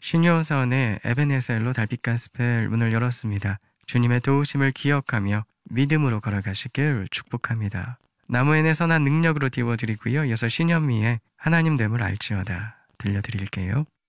신효선의 에베네셀로 달빛 가스펠 문을 열었습니다. 주님의 도우심을 기억하며 믿음으로 걸어가시길 축복합니다. 나무엔의 선한 능력으로 띄워드리고요. 이어서 신현미의 하나님 됨을 알지어다 들려드릴게요.